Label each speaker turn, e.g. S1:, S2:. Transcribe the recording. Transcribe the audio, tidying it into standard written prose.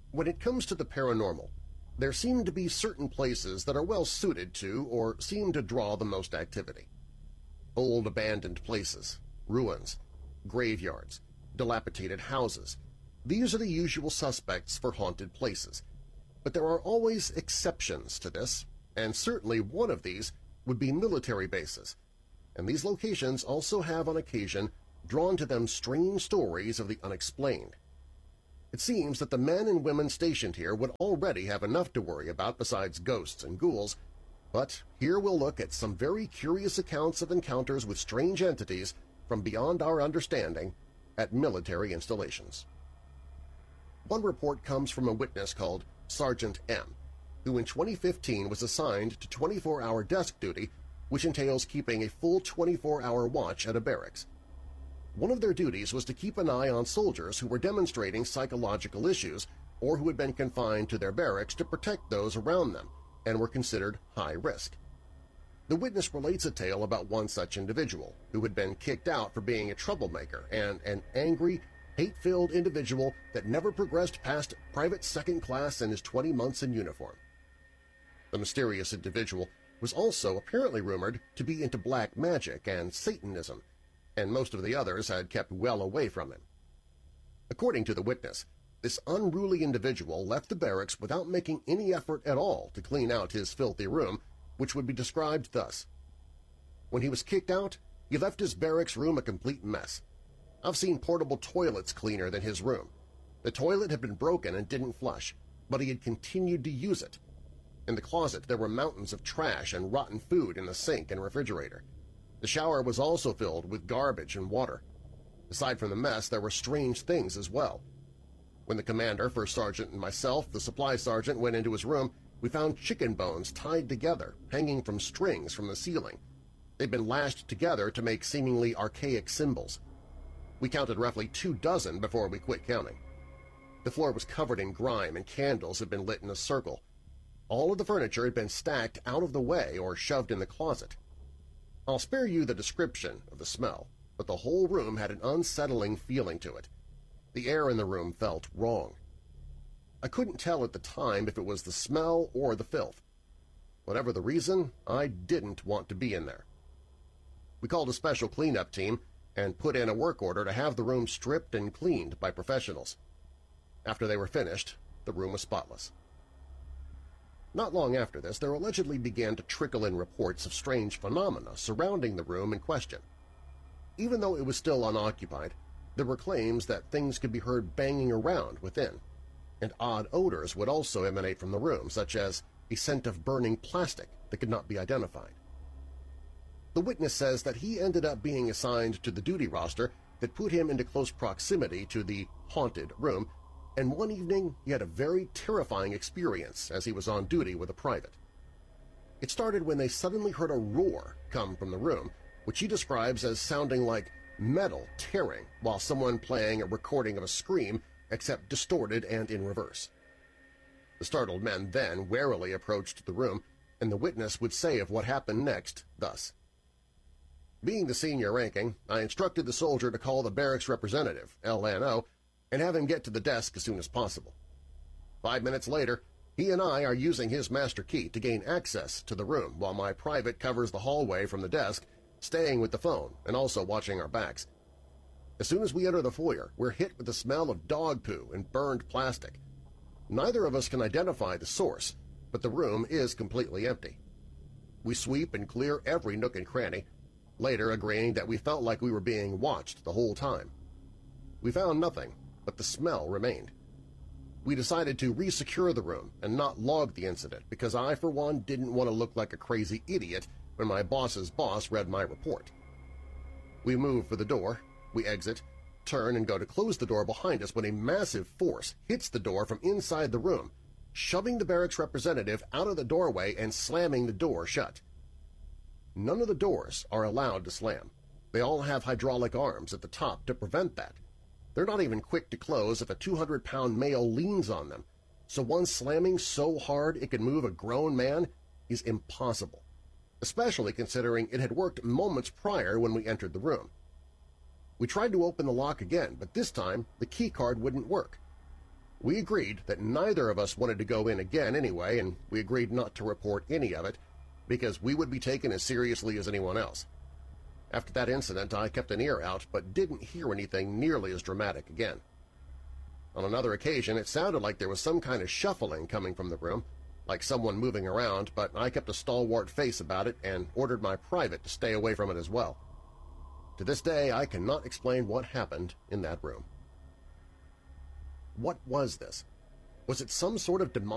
S1: When it comes to the paranormal, there seem to be certain places that are well suited to or seem to draw the most activity. Old abandoned places, ruins, graveyards, dilapidated houses – these are the usual suspects for haunted places. But there are always exceptions to this, and certainly one of these would be military bases, and these locations also have on occasion drawn to them strange stories of the unexplained. It seems that the men and women stationed here would already have enough to worry about besides ghosts and ghouls, but here we'll look at some very curious accounts of encounters with strange entities from beyond our understanding at military installations. One report comes from a witness called Sergeant M., who in 2015 was assigned to 24-hour desk duty, which entails keeping a full 24-hour watch at a barracks. One of their duties was to keep an eye on soldiers who were demonstrating psychological issues or who had been confined to their barracks to protect those around them and were considered high risk. The witness relates a tale about one such individual who had been kicked out for being a troublemaker and an angry, hate-filled individual that never progressed past private second class in his 20 months in uniform. The mysterious individual was also apparently rumored to be into black magic and Satanism, and most of the others had kept well away from him. According to the witness, this unruly individual left the barracks without making any effort at all to clean out his filthy room, which would be described thus. When he was kicked out, he left his barracks room a complete mess. I've seen portable toilets cleaner than his room. The toilet had been broken and didn't flush, but he had continued to use it. In the closet there were mountains of trash and rotten food in the sink and refrigerator. The shower was also filled with garbage and water. Aside from the mess, there were strange things as well. When the commander, first sergeant, and myself, the supply sergeant, went into his room, we found chicken bones tied together, hanging from strings from the ceiling. They'd been lashed together to make seemingly archaic symbols. We counted roughly 24 before we quit counting. The floor was covered in grime and candles had been lit in a circle. All of the furniture had been stacked out of the way or shoved in the closet. I'll spare you the description of the smell, but the whole room had an unsettling feeling to it. The air in the room felt wrong. I couldn't tell at the time if it was the smell or the filth. Whatever the reason, I didn't want to be in there. We called a special cleanup team and put in a work order to have the room stripped and cleaned by professionals. After they were finished, the room was spotless. Not long after this, there allegedly began to trickle in reports of strange phenomena surrounding the room in question. Even though it was still unoccupied, there were claims that things could be heard banging around within, and odd odors would also emanate from the room, such as a scent of burning plastic that could not be identified. The witness says that he ended up being assigned to the duty roster that put him into close proximity to the haunted room, and one evening he had a very terrifying experience as he was on duty with a private. It started when they suddenly heard a roar come from the room, which he describes as sounding like metal tearing while someone playing a recording of a scream, except distorted and in reverse. The startled men then warily approached the room, and the witness would say of what happened next thus. Being the senior ranking, I instructed the soldier to call the barracks representative, LNO, and have him get to the desk as soon as possible. 5 minutes later, he and I are using his master key to gain access to the room while my private covers the hallway from the desk, staying with the phone and also watching our backs. As soon as we enter the foyer, we're hit with the smell of dog poo and burned plastic. Neither of us can identify the source, but the room is completely empty. We sweep and clear every nook and cranny, later agreeing that we felt like we were being watched the whole time. We found nothing, but the smell remained. We decided to resecure the room and not log the incident because I, for one, didn't want to look like a crazy idiot when my boss's boss read my report. We move for the door, we exit, turn and go to close the door behind us when a massive force hits the door from inside the room, shoving the barracks representative out of the doorway and slamming the door shut. None of the doors are allowed to slam. They all have hydraulic arms at the top to prevent that. They're not even quick to close if a 200-pound male leans on them, so one slamming so hard it could move a grown man is impossible, especially considering it had worked moments prior when we entered the room. We tried to open the lock again, but this time the key card wouldn't work. We agreed that neither of us wanted to go in again anyway, and we agreed not to report any of it because we would be taken as seriously as anyone else. After that incident, I kept an ear out but didn't hear anything nearly as dramatic again. On another occasion, it sounded like there was some kind of shuffling coming from the room, like someone moving around, but I kept a stalwart face about it and ordered my private to stay away from it as well. To this day, I cannot explain what happened in that room. What was this? Was it some sort of demonic